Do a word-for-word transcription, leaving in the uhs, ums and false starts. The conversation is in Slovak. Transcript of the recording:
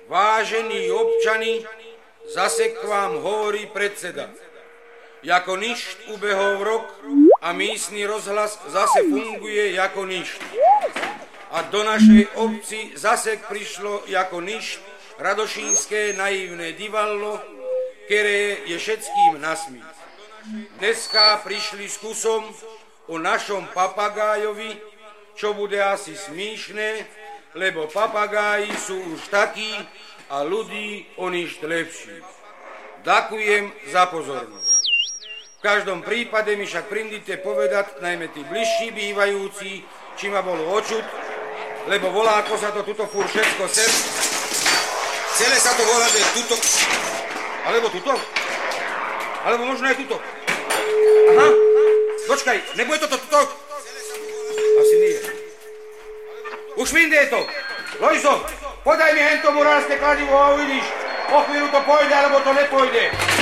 Vážení občani, zase k vám hovorí predseda. Jako ništ ubehol rok a místny rozhlas zase funguje jako ništ. A do našej obci zase prišlo jako ništ radošínské naivné divadlo, ktoré je všetkým nasmích. Dneska prišli s kusom o našom papagájovi, čo bude asi smíšne, lebo papagáji sú už takí a ľudí o ništ lepší. Ďakujem za pozornosť. V každom prípade mi však prindite povedať, najmä tí bližší bývajúci, či ma bolo očuť, lebo volá, ako sa to tuto furt všetko sem. Celé sa to volá, že tuto, alebo tuto, alebo možno aj tuto. Aha, počkaj, nebude to tuto? Asi nie. Už vinde je to. Lojzo, podaj mi hen tomu rázne kladivo a uvidíš, o chvíľu to pôjde, alebo to nepôjde.